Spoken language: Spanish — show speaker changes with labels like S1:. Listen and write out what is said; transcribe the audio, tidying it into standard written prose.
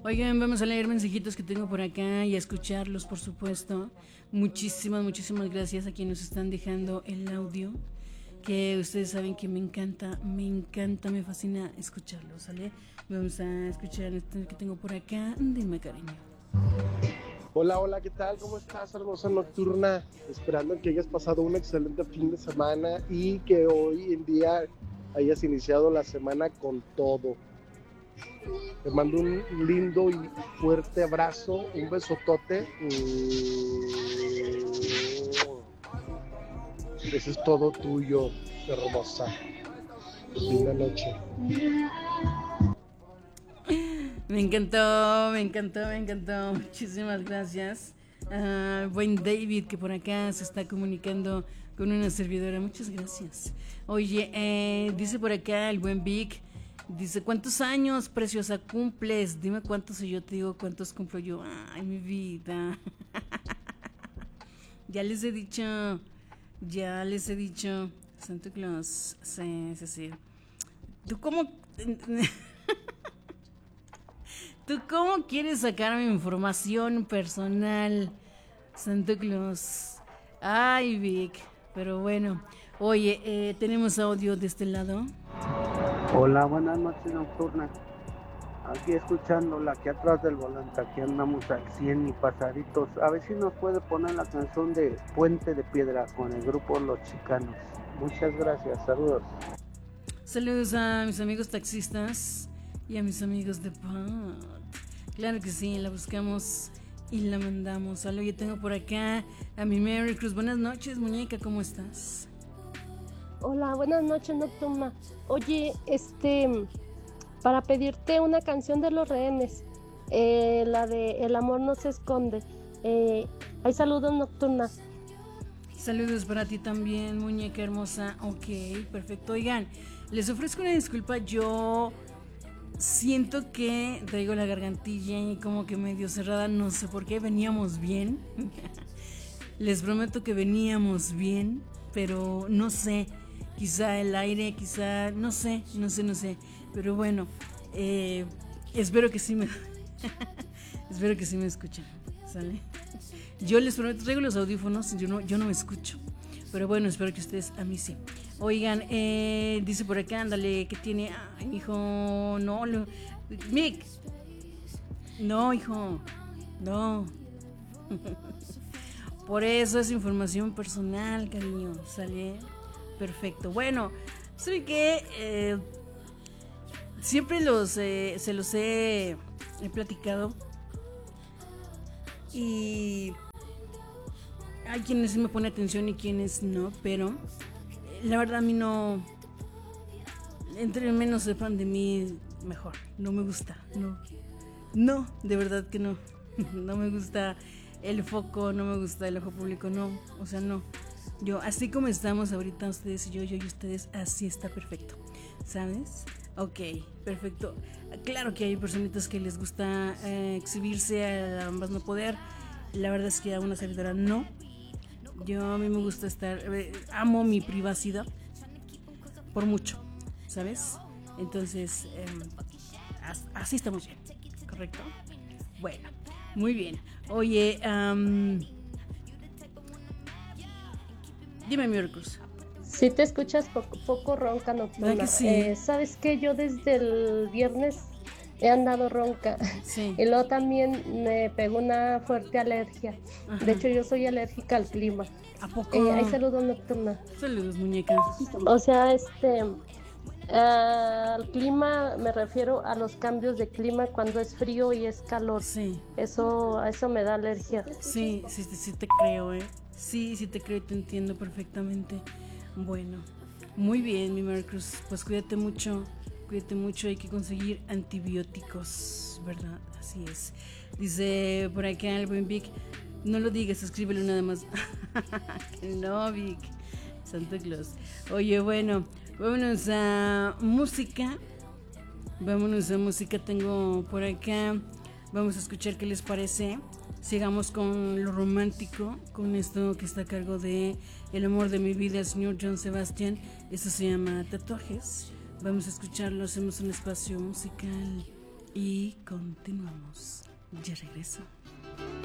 S1: Oigan, vamos a leer mensajitos que tengo por acá y a escucharlos, por supuesto. Muchísimas gracias a quienes nos están dejando el audio. Que ustedes saben que me encanta, me fascina escucharlo, ¿sale? Vamos a escuchar esto que tengo por acá. Dime, cariño.
S2: Hola, hola, ¿qué tal? ¿Cómo estás, hermosa nocturna? Esperando que hayas pasado un excelente fin de semana y que hoy en día hayas iniciado la semana con todo. Te mando un lindo y fuerte abrazo, un besotote. Eso es todo tuyo, hermosa. Linda noche.
S1: Me encantó. Muchísimas gracias. Buen David, que por acá se está comunicando con una servidora. Muchas gracias. Oye, dice por acá el buen Vic. Dice, ¿cuántos años, preciosa, cumples? Dime cuántos y yo te digo cuántos cumplo yo. Ay, mi vida. Ya les he dicho. Santa Claus. Sí. ¿Tú cómo... ¿Tú cómo quieres sacar mi información personal, Santa Claus? Ay, Vic. Pero bueno. Oye, tenemos audio de este lado.
S3: Hola, buenas noches nocturnas. Aquí escuchándola, aquí atrás del volante, aquí andamos al 100 y pasaditos. A ver si nos puede poner la canción de Puente de Piedra con el grupo Los Chicanos. Muchas gracias, saludos.
S1: Saludos a mis amigos taxistas y a mis amigos de PAD. Claro que sí, la buscamos y la mandamos. Aló, yo tengo por acá a mi Mary Cruz. Buenas noches, muñeca, ¿cómo estás?
S4: Hola, buenas noches, nocturna. Oye, para pedirte una canción de Los Rehenes, la de El amor no se esconde. Hay saludos, nocturna.
S1: Saludos para ti también, muñeca hermosa. Ok, perfecto. Oigan, les ofrezco una disculpa. Yo siento que traigo la gargantilla y como que medio cerrada. No sé por qué, veníamos bien. Les prometo que veníamos bien, pero no sé. Quizá el aire, quizá, no sé. Pero bueno, espero que sí me... espero que sí me escuchen, ¿sale? Yo les prometo, traigo los audífonos, yo no me escucho. Pero bueno, espero que ustedes a mí sí. Oigan, dice por acá, ándale, ¿qué tiene? Ay, hijo, no, Mick. No, hijo, no. Por eso es información personal, cariño, ¿sale? Perfecto. Bueno, soy que siempre se los he platicado. Y hay quienes sí me ponen atención y quienes no, pero la verdad a mí no. Entre menos sepan de mí, mejor. No me gusta, no, de verdad que no. No me gusta el foco, no me gusta el ojo público, no. O sea, no. Yo, así como estamos ahorita ustedes y yo y ustedes, así está perfecto, ¿sabes? Ok, perfecto. Claro que hay personitas que les gusta exhibirse a más no poder. La verdad es que a una servidora no. A mí me gusta estar, amo mi privacidad por mucho, ¿sabes? Entonces, así estamos bien, ¿correcto? Bueno, muy bien. Oye, dime, Miracruz.
S4: Si te escuchas poco ronca, nocturna.
S1: ¿Verdad que sí?
S4: ¿Sabes qué? Yo desde el viernes he andado ronca.
S1: Sí.
S4: Y luego también me pegó una fuerte alergia.
S1: Ajá.
S4: De hecho, yo soy alérgica al clima.
S1: ¿A poco?
S4: Hay saludos, nocturna.
S1: Saludos, muñeca.
S4: O sea, al clima me refiero a los cambios de clima cuando es frío y es calor.
S1: Sí.
S4: Eso me da alergia.
S1: Sí te creo, Sí te creo y te entiendo perfectamente. Bueno, muy bien, mi Marcus. Pues cuídate mucho, hay que conseguir antibióticos, ¿verdad? Así es. Dice por acá el buen Vic, no lo digas, escríbelo nada más. No, Vic, Santa Claus. Oye, bueno, vámonos a música. Tengo por acá. Vamos a escuchar qué les parece. Sigamos con lo romántico, con esto que está a cargo de El amor de mi vida, el señor John Sebastian. Esto se llama Tatuajes. Vamos a escucharlo, hacemos un espacio musical Y continuamos. Ya regreso.